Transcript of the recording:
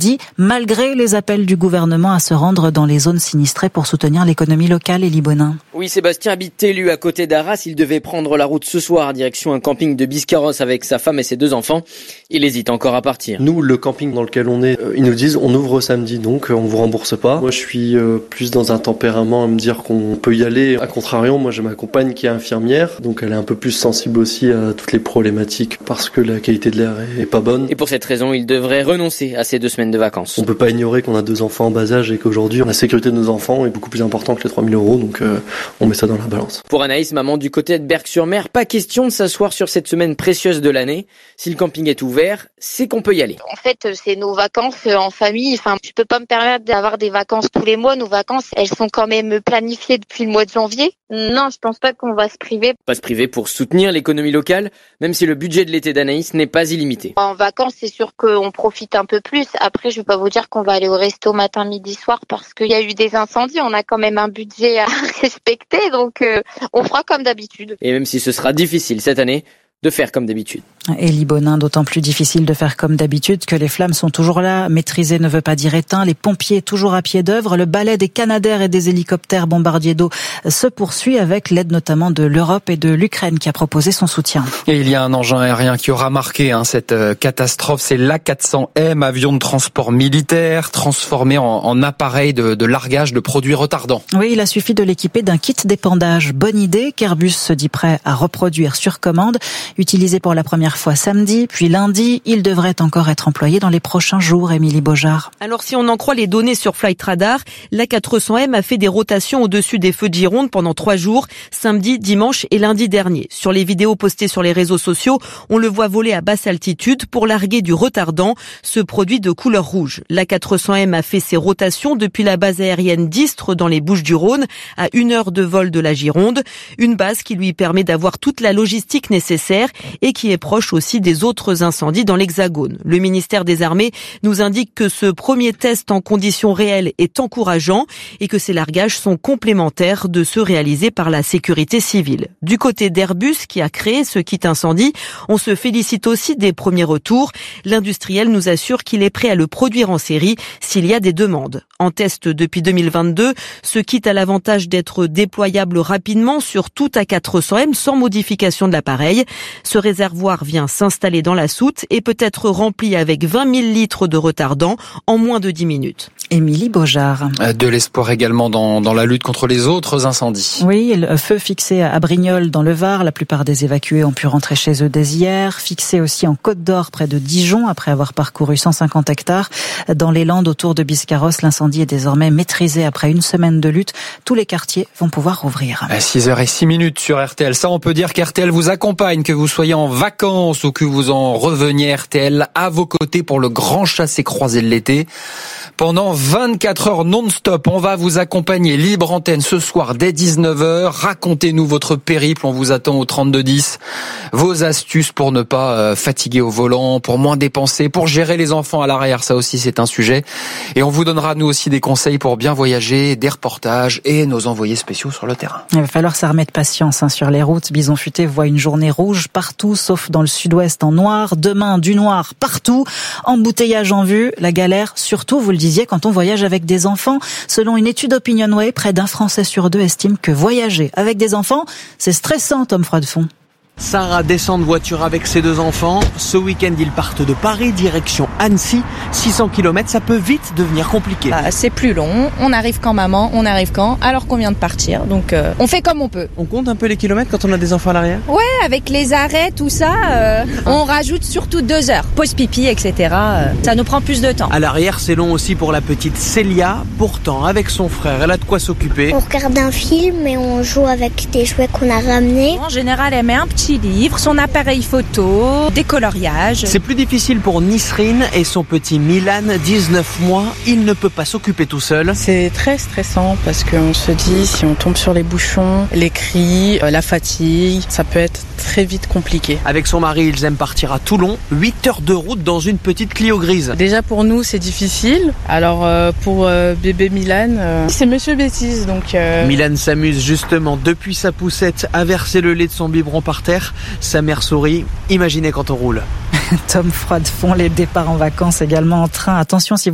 samedi, malgré les appels du gouvernement à se rendre dans les zones sinistrées pour soutenir l'économie locale. Élie Bonin. Oui, Sébastien habite Tellu à côté d'Arras. Il devait prendre la route ce soir, direction un camping de Biscarrosse avec sa femme et ses 2 enfants. Il hésite encore à partir. Nous, le camping dans lequel on est, ils nous disent on ouvre samedi, donc on vous rembourse pas. Moi, je suis plus dans un tempérament à me dire qu'on peut y aller. À contrario, moi j'ai ma compagne qui est infirmière, donc elle est un peu plus sensible aussi à toutes les problématiques parce que la qualité de l'air est pas bonne. Et pour cette raison, il devrait renoncer à ces 2 semaines de vacances. On peut pas ignorer qu'on a 2 enfants en bas âge et qu'aujourd'hui la sécurité de nos enfants est beaucoup plus importante que les 3 000 €, donc on met ça dans la balance. Pour Anaïs, maman du côté de Berck-sur-Mer, pas question de s'asseoir sur cette semaine précieuse de l'année. Si le camping est ouvert, c'est qu'on peut y aller. En fait, c'est nos vacances en famille. Enfin, je peux pas me permettre d'avoir des vacances tous les mois. Nos vacances, elles sont quand même planifiées depuis le mois de janvier. Non, je pense pas qu'on va se priver. Pas se priver pour soutenir l'économie locale, même si le budget de l'été d'Anaïs n'est pas illimité. En vacances, c'est sûr qu'on profite un peu plus. Après, je vais pas vous dire qu'on va aller au resto matin, midi, soir parce qu'il y a eu des incendies. On a quand même un budget à respecter, donc on fera comme d'habitude. Et même si ce sera difficile cette année, de faire comme d'habitude. Élie Bonin, d'autant plus difficile de faire comme d'habitude que les flammes sont toujours là. Maîtriser ne veut pas dire éteint. Les pompiers toujours à pied d'œuvre. Le balai des Canadair et des hélicoptères bombardiers d'eau se poursuit avec l'aide notamment de l'Europe et de l'Ukraine qui a proposé son soutien. Et il y a un engin aérien qui aura marqué cette catastrophe. C'est l'A400M, avion de transport militaire transformé en appareil de largage de produits retardants. Oui, il a suffi de l'équiper d'un kit d'épandage. Bonne idée qu'Airbus se dit prêt à reproduire sur commande. Utilisé pour la première fois samedi, puis lundi, il devrait encore être employé dans les prochains jours. Émilie Beaujard. Alors si on en croit les données sur Flight Radar, l'A400M a fait des rotations au-dessus des feux de Gironde pendant 3 jours, samedi, dimanche et lundi dernier. Sur les vidéos postées sur les réseaux sociaux, on le voit voler à basse altitude pour larguer du retardant, ce produit de couleur rouge. L'A400M a fait ses rotations depuis la base aérienne d'Istres dans les Bouches-du-Rhône, à 1 heure de vol de la Gironde, une base qui lui permet d'avoir toute la logistique nécessaire et qui est proche aussi des autres incendies dans l'Hexagone. Le ministère des Armées nous indique que ce premier test en conditions réelles est encourageant et que ces largages sont complémentaires de ceux réalisés par la sécurité civile. Du côté d'Airbus qui a créé ce kit incendie, on se félicite aussi des premiers retours. L'industriel nous assure qu'il est prêt à le produire en série s'il y a des demandes. En test depuis 2022, ce kit a l'avantage d'être déployable rapidement sur tout A400M sans modification de l'appareil. Ce réservoir vient s'installer dans la soute et peut être rempli avec 20 000 litres de retardant en moins de 10 minutes. Émilie Beaujard. De l'espoir également dans la lutte contre les autres incendies. Oui, le feu fixé à Brignoles dans le Var. La plupart des évacués ont pu rentrer chez eux dès hier. Fixé aussi en Côte d'Or près de Dijon après avoir parcouru 150 hectares. Dans les Landes autour de Biscarrosse, l'incendie est désormais maîtrisé après une semaine de lutte. Tous les quartiers vont pouvoir rouvrir. À 6h06 sur RTL. Ça, on peut dire qu'RTL vous accompagne, que vous soyez en vacances ou que vous en reveniez. RTL à vos côtés pour le grand chassé-croisé de l'été. Pendant 24 heures non-stop, on va vous accompagner libre antenne ce soir dès 19h. Racontez-nous votre périple, on vous attend au 3210. Vos astuces pour ne pas fatiguer au volant, pour moins dépenser, pour gérer les enfants à l'arrière, ça aussi c'est un sujet. Et on vous donnera nous aussi des conseils pour bien voyager, des reportages et nos envoyés spéciaux sur le terrain. Il va falloir s'armer de patience sur les routes. Bison Futé voit une journée rouge partout, sauf dans le sud-ouest en noir. Demain, du noir partout. Embouteillage en vue, la galère surtout, vous le disiez, quand on voyage avec des enfants. Selon une étude OpinionWay, près d'1 Français sur 2 estime que voyager avec des enfants, c'est stressant, Tom Froidefond. Sarah descend de voiture avec ses 2 enfants. Ce week-end, ils partent de Paris, direction Annecy. 600 km, ça peut vite devenir compliqué. C'est plus long, on arrive quand maman, on arrive quand, alors qu'on vient de partir. Donc on fait comme on peut. On compte un peu les kilomètres quand on a des enfants à l'arrière ? Ouais, avec les arrêts, tout ça, on rajoute surtout 2 heures. Pause pipi, etc. Ça nous prend plus de temps. À l'arrière, c'est long aussi pour la petite Célia. Pourtant, avec son frère, elle a de quoi s'occuper. On regarde un film et on joue avec des jouets qu'on a ramenés. En général, elle met un petit livre, son appareil photo, des coloriages. C'est plus difficile pour Nisrine et son petit Milan, 19 mois. Il ne peut pas s'occuper tout seul. C'est très stressant parce qu'on se dit si on tombe sur les bouchons, les cris, la fatigue, ça peut être très vite compliqué. Avec son mari, ils aiment partir à Toulon. 8 heures de route dans une petite Clio grise. Déjà pour nous, c'est difficile. Alors pour bébé Milan, c'est Monsieur Bêtise. Donc Milan s'amuse justement depuis sa poussette à verser le lait de son biberon par terre. Sa mère sourit. Imaginez quand on roule. Tom Froidefond, les départs en vacances également en train. Attention si vous